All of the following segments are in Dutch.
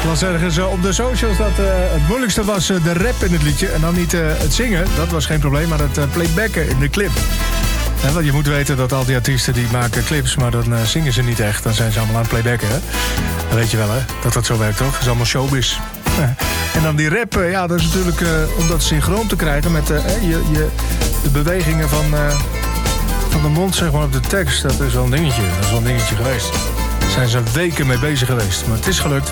Ik las ergens op de socials dat het moeilijkste was de rap in het liedje. En dan niet het zingen, dat was geen probleem, maar het playbacken in de clip. Want je moet weten dat al die artiesten die maken clips, maar dan zingen ze niet echt. Dan zijn ze allemaal aan het playbacken. Hè? Dat weet je wel, hè? Dat zo werkt, toch? Dat is allemaal showbiz. En dan die rap, ja, dat is natuurlijk om dat synchroon te krijgen met de bewegingen van de mond, zeg maar, op de tekst. Dat is wel een dingetje. Dat is wel een dingetje geweest. Daar zijn ze weken mee bezig geweest. Maar het is gelukt.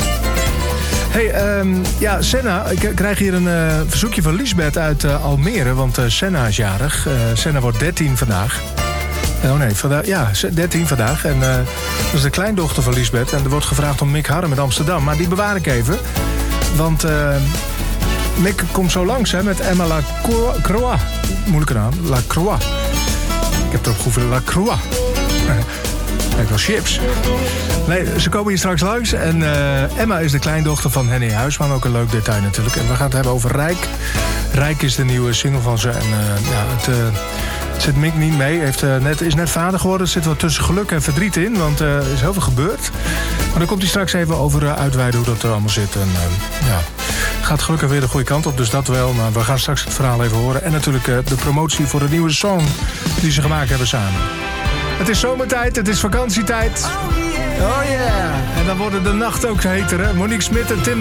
Ja, Senna. Ik krijg hier een verzoekje van Liesbeth uit Almere. Want Senna is jarig. Senna wordt 13 vandaag. Oh nee, vandaag, ja, 13 vandaag. En dat is de kleindochter van Liesbeth. En er wordt gevraagd om Mick Harren met Amsterdam. Maar die bewaar ik even. Want Mick komt zo langs hè, met Emma Lacroix. Moeilijke naam. Lacroix. Ik heb erop gehoeven Lacroix. Lijkt wel chips. Nee, ze komen hier straks langs. En Emma is de kleindochter van Henny Huisman. Ook een leuk detail natuurlijk. En we gaan het hebben over Rijk. Rijk is de nieuwe single van ze. En het zit Mick niet mee. Is net vader geworden. Er zit wat tussen geluk en verdriet in. Want er is heel veel gebeurd. Maar daar komt hij straks even over uitweiden hoe dat er allemaal zit. En ja, het gaat gelukkig weer de goede kant op. Dus dat wel. Maar we gaan straks het verhaal even horen. En natuurlijk de promotie voor de nieuwe song die ze gemaakt hebben samen. Het is zomertijd, het is vakantietijd. Oh yeah! En dan worden de nachten ook heter, hè? Monique Smit en Tim